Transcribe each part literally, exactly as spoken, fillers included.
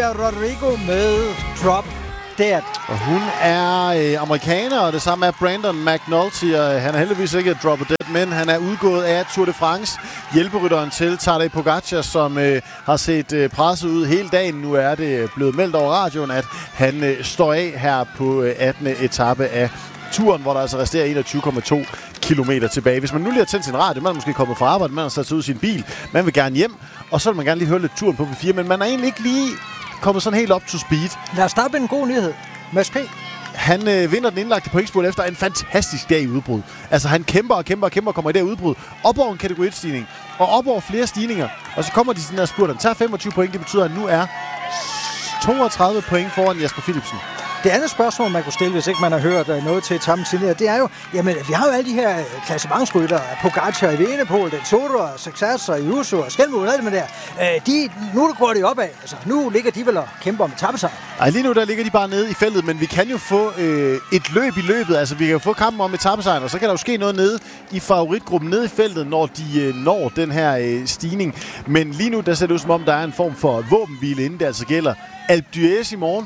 Olivia Rodrigo med Drop Dead. Og hun er øh, amerikaner, og det samme er Brandon McNulty. Og han er heldigvis ikke Drop Dead, men han er udgået af Tour de France. Hjælperytteren til Tadej Pogačar, som øh, har set øh, presset ud hele dagen. Nu er det blevet meldt over radioen, at han øh, står af her på øh, attende etape af turen, hvor der altså resterer enogtyve komma to kilometer tilbage. Hvis man nu lige har tændt sin radio, man er måske kommet fra arbejde, man har sat sig ud i sin bil, man vil gerne hjem, og så vil man gerne lige høre lidt turen på P fire, men man er egentlig ikke lige kommet sådan helt op to speed. Lad os starte med en god nyhed. Mads P. Han øh, vinder den indlagte pointspurt efter en fantastisk dag i udbrud. Altså han kæmper og kæmper og kæmper og kommer i det udbrud. Op over en kategori et-stigning, og op over flere stigninger. Og så kommer de sådan der spurt. Han tager femogtyve point, det betyder, at han nu er toogtredive point foran Jasper Philipsen. Det andet spørgsmål, man kunne stille, hvis ikke man har hørt noget til etappen tidligere, det er jo, jamen, vi har jo alle de her klassementsrytter, Pogačar i Evenepoel, Del Toro, Success og Ayuso og Skelmo, og alt det der. De, nu går det opad. Altså, nu ligger de vel og kæmper om etappesejr. Ej, lige nu der ligger de bare nede i feltet, men vi kan jo få øh, et løb i løbet. Altså, vi kan jo få kampen om etappesejren, og så kan der jo ske noget nede i favoritgruppen, nede i feltet, når de øh, når den her øh, stigning. Men lige nu, der ser det ud som om, der er en form for våbenhvile, inden det altså gælder Alpe d'Huez i morgen.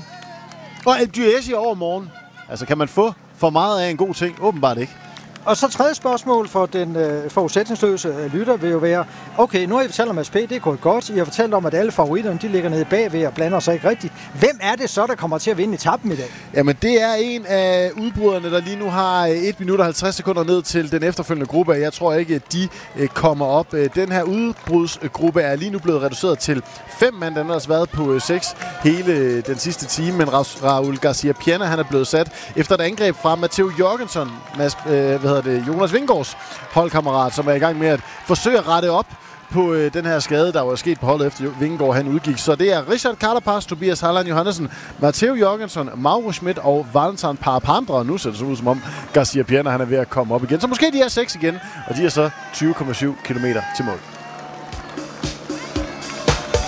Og Alpe d'Huez i overmorgen. Altså, kan man få for meget af en god ting? Åbenbart ikke. Og så tredje spørgsmål for den øh, forudsætningsløse øh, lytter vil jo være, okay, nu har I fortalt om A S P, det er gået godt. I har fortalt om, at alle favoritterne, de ligger nede bagved og blander sig ikke rigtigt. Hvem er det så, der kommer til at vinde etappen i dag? Jamen, det er en af udbryderne, der lige nu har et minut og halvtreds sekunder ned til den efterfølgende gruppe. Jeg tror ikke, at de øh, kommer op. Den her udbrudsgruppe er lige nu blevet reduceret til fem mand. Den har altså været på øh, seks hele den sidste time, men Raul Garcia Piana, han er blevet sat efter et angreb fra Matteo Jorgensen, Mads, øh, hvad hedder det, Jonas Vingegaards holdkammerat, som er i gang med at forsøge at rette op på øh, den her skade, der var sket på holdet efter Vingegaard han udgik. Så det er Richard Carapaz, Tobias Harlan Johannesen, Matteo Jorgensen, Mauro Schmidt og Valentin Parapandra. Nu ser det så ud som om Garcia Piana han er ved at komme op igen. Så måske de er seks igen, og de er så tyve komma syv kilometer til mål.